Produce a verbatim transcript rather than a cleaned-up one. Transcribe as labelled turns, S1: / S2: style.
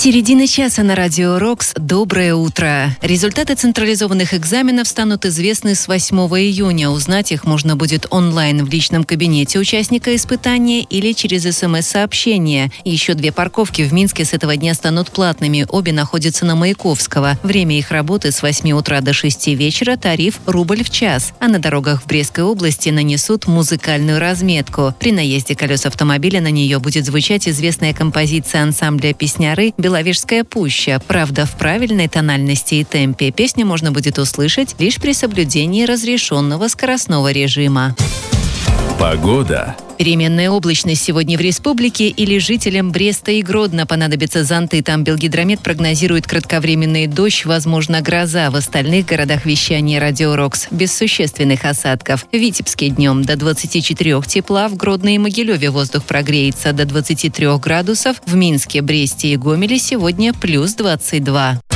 S1: Середина часа на Радио Рокс. Доброе утро. Результаты централизованных экзаменов станут известны с восьмого июня. Узнать их можно будет онлайн в личном кабинете участника испытания или через смс-сообщение. Еще две парковки в Минске с этого дня станут платными. Обе находятся на Маяковского. Время их работы с восьми утра до шести вечера, тариф рубль в час. А на дорогах в Брестской области нанесут музыкальную разметку. При наезде колес автомобиля на нее будет звучать известная композиция ансамбля «Песняры» «Беловежская пуща». Правда, в правильной тональности и темпе. Песню можно будет услышать лишь при соблюдении разрешенного скоростного режима.
S2: Погода.
S1: Переменная облачность сегодня в республике, или жителям Бреста и Гродно понадобятся зонты. Там Белгидромет прогнозирует кратковременный дождь, возможно, гроза. В остальных городах вещания Радио Рокс без существенных осадков. В Витебске днем до двадцати четырёх тепла, в Гродно и Могилеве воздух прогреется до двадцати трёх градусов, в Минске, Бресте и Гомеле сегодня плюс двадцать два.